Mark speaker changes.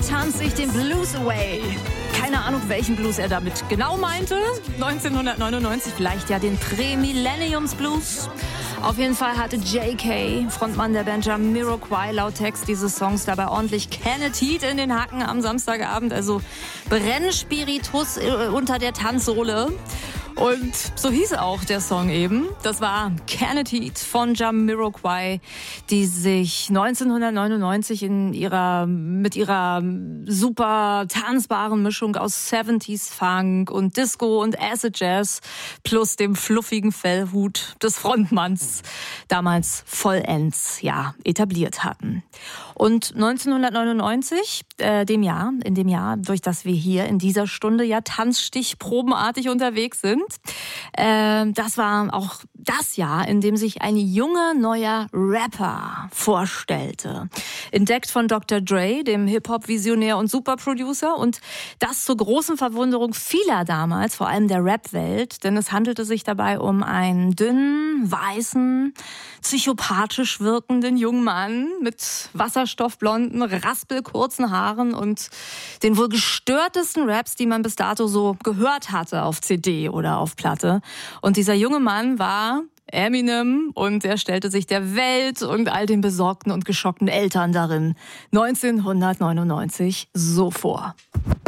Speaker 1: tanze ich den Blues away. Keine Ahnung, welchen Blues er damit genau meinte. 1999 vielleicht ja den Pre-Millenniums Blues. Auf jeden Fall hatte J.K., Frontmann der Band Jamiroquai, laut Text dieses Songs dabei ordentlich Kenneth Heat in den Hacken am Samstagabend. Also Brennspiritus unter der Tanzsohle. Und so hieß auch der Song eben. Das war Kenneth Heat von Jamiroquai, die sich 1999 mit ihrer super tanzbaren Mischung aus 70s Funk und Disco und Acid Jazz plus dem fluffigen Fellhut des Frontmanns damals vollends etabliert hatten. Und 1999, in dem Jahr, durch das wir hier in dieser Stunde tanzstichprobenartig unterwegs sind, das war auch das Jahr, in dem sich ein junger, neuer Rapper vorstellte. Entdeckt von Dr. Dre, dem Hip-Hop-Visionär und Superproducer. Und das zur großen Verwunderung vieler damals, vor allem der Rap-Welt. Denn es handelte sich dabei um einen dünnen, weißen, psychopathisch wirkenden jungen Mann mit wasserstoffblonden, raspelkurzen Haaren und den wohl gestörtesten Raps, die man bis dato so gehört hatte auf CD oder auf Platte. Und dieser junge Mann war Eminem und er stellte sich der Welt und all den besorgten und geschockten Eltern darin 1999 so vor.